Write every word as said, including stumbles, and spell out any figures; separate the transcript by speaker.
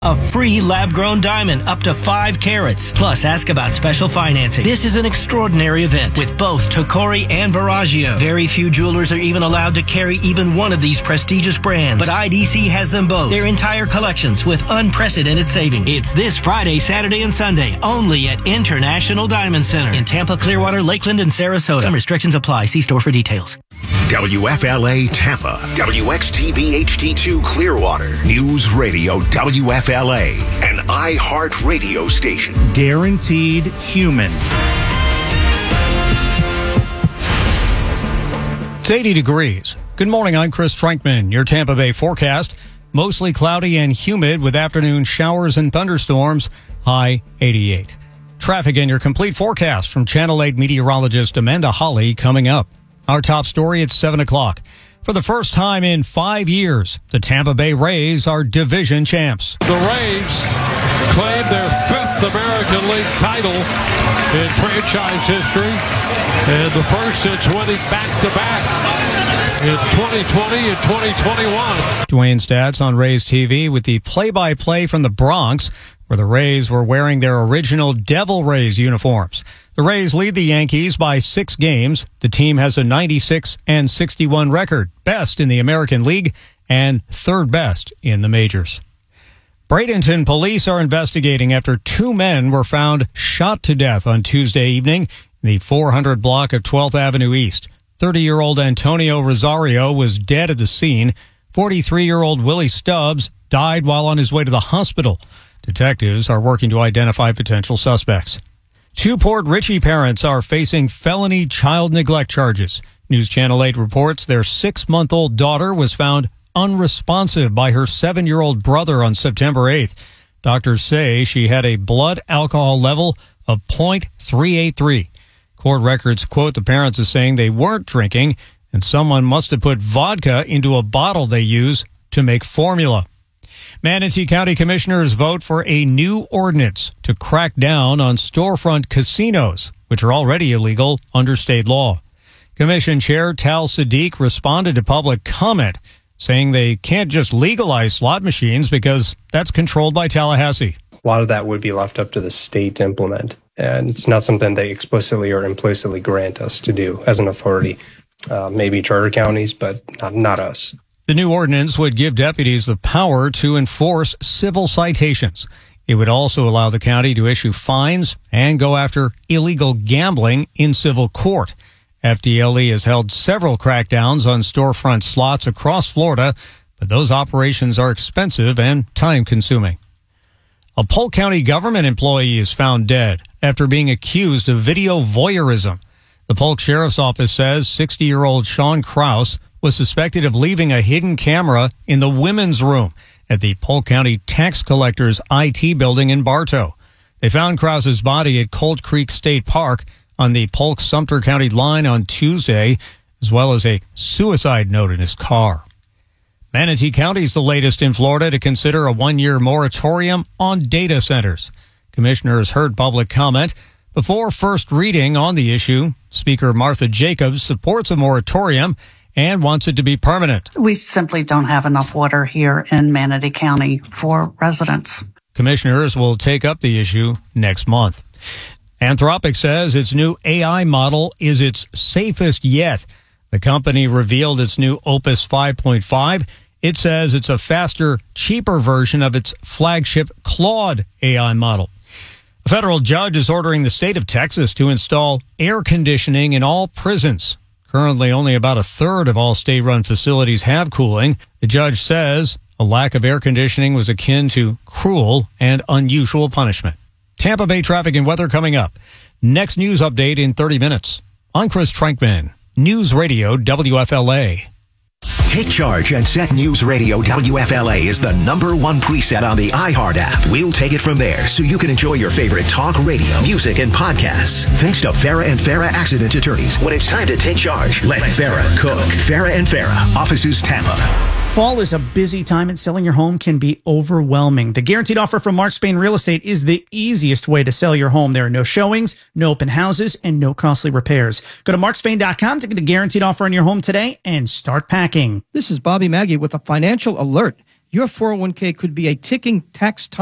Speaker 1: A free lab-grown diamond up to five carats. Plus, ask about special financing. This is an extraordinary event with both Tocori and Verragio. Very few jewelers are even allowed to carry even one of these prestigious brands, but I D C has them both. Their entire collections with unprecedented savings. It's this Friday, Saturday, and Sunday only at International Diamond Center in Tampa, Clearwater, Lakeland, and Sarasota. Some restrictions apply. See store for details.
Speaker 2: W F L A Tampa, W X T V H D two Clearwater, News Radio W F L A, an iHeart radio station.
Speaker 3: Guaranteed human.
Speaker 4: It's eighty degrees. Good morning, I'm Chris Trankman. Your Tampa Bay forecast, mostly cloudy and humid with afternoon showers and thunderstorms, high eighty-eight. Traffic and your complete forecast from Channel eight meteorologist Amanda Holly coming up. Our top story at seven o'clock. For the first time in five years, the Tampa Bay Rays are division champs.
Speaker 5: The Rays claim their fifth American League title in franchise history, and the first since winning back-to-back in twenty twenty and twenty twenty-one.
Speaker 4: Dwayne Stats on Rays T V with the play-by-play from the Bronx, where the Rays were wearing their original Devil Rays uniforms. The Rays lead the Yankees by six games. The team has a ninety-six and sixty-one record, best in the American League and third best in the majors. Bradenton police are investigating after two men were found shot to death on Tuesday evening in the four hundred block of twelfth Avenue East. thirty-year-old Antonio Rosario was dead at the scene. forty-three-year-old Willie Stubbs died while on his way to the hospital. Detectives are working to identify potential suspects. Two Port Richey parents are facing felony child neglect charges. News Channel eight reports their six-month-old daughter was found unresponsive by her seven-year-old brother on September eighth. Doctors say she had a blood alcohol level of point three eight three. Court records quote the parents as saying they weren't drinking and someone must have put vodka into a bottle they use to make formula. Manatee County Commissioners vote for a new ordinance to crack down on storefront casinos, which are already illegal under state law. Commission Chair Tal Sadiq responded to public comment, saying they can't just legalize slot machines because that's controlled by Tallahassee.
Speaker 6: A lot of that would be left up to the state to implement, and it's not something they explicitly or implicitly grant us to do as an authority. Uh, maybe charter counties, but not, not us.
Speaker 4: The new ordinance would give deputies the power to enforce civil citations. It would also allow the county to issue fines and go after illegal gambling in civil court. F D L E has held several crackdowns on storefront slots across Florida, but those operations are expensive and time-consuming. A Polk County government employee is found dead after being accused of video voyeurism. The Polk Sheriff's Office says sixty-year-old Sean Krause was suspected of leaving a hidden camera in the women's room at the Polk County Tax Collector's I T building in Bartow. They found Krause's body at Colt Creek State Park on the Polk-Sumter County line on Tuesday, as well as a suicide note in his car. Manatee County is the latest in Florida to consider a one-year moratorium on data centers. Commissioners heard public comment. Before first reading on the issue, Speaker Martha Jacobs supports a moratorium and wants it to be permanent.
Speaker 7: We simply don't have enough water here in Manatee County for residents.
Speaker 4: Commissioners will take up the issue next month. Anthropic says its new A I model is its safest yet. The company revealed its new Opus five point five. It says it's a faster, cheaper version of its flagship Claude A I model. A federal judge is ordering the state of Texas to install air conditioning in all prisons. Currently, only about a third of all state-run facilities have cooling. The judge says a lack of air conditioning was akin to cruel and unusual punishment. Tampa Bay traffic and weather coming up. Next news update in thirty minutes. I'm Chris Trankman, News Radio W F L A.
Speaker 2: Take charge and set News Radio W F L A is the number one preset on the iHeart app. We'll take it from there so you can enjoy your favorite talk radio, music, and podcasts. Thanks to Farah and Farah Accident Attorneys. When it's time to take charge, let Farah cook. Farah and Farah, offices Tampa.
Speaker 3: Fall is a busy time and selling your home can be overwhelming. The guaranteed offer from Mark Spain Real Estate is the easiest way to sell your home. There are no showings, no open houses, and no costly repairs. Go to mark spain dot com to get a guaranteed offer on your home today and start packing.
Speaker 8: This is Bobby Maggie with a financial alert. your four oh one k could be a ticking tax time